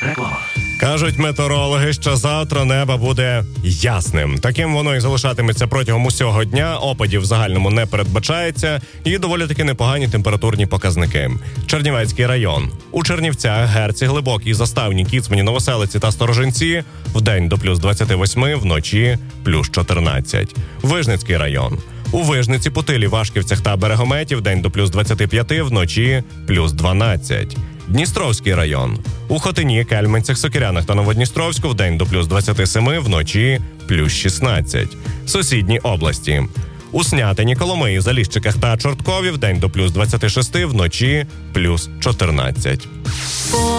Реклама. Кажуть метеорологи, що завтра небо буде ясним. Таким воно і залишатиметься протягом усього дня. Опадів в загальному не передбачається. І доволі таки непогані температурні показники. Чернівецький район. У Чернівцях, Герці, Глибокій, Заставні, Кіцмані, Новоселиці та Сторожинці вдень до плюс 28, вночі плюс 14. Вижницький район. У Вижниці, Путилі, Вашківцях та Берегометі вдень до плюс 25, вночі плюс 12. Дністровський район. У Хотині, Кельменцях, Сокирянах та Новодністровську вдень до плюс 27, вночі плюс 16. Сусідні області. У Снятині, Коломиї, Заліщиках та Чорткові вдень до плюс 26, вночі плюс 14.